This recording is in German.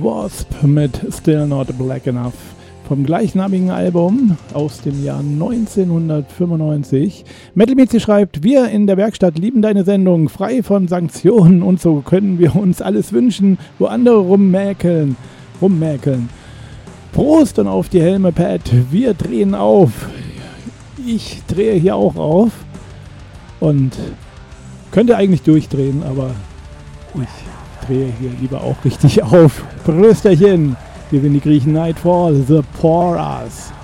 Wasp mit Still Not Black Enough vom gleichnamigen Album aus dem Jahr 1995. Metal Mizi schreibt: Wir in der Werkstatt lieben deine Sendung, frei von Sanktionen, und so können wir uns alles wünschen, wo andere rummäkeln. Prost und auf die Helme, Pat. Wir drehen auf. Ich drehe hier auch auf und könnte eigentlich durchdrehen, aber ich drehe hier lieber auch richtig auf. Prösterchen. Wir sind die Griechen. Nightfall, The Porous.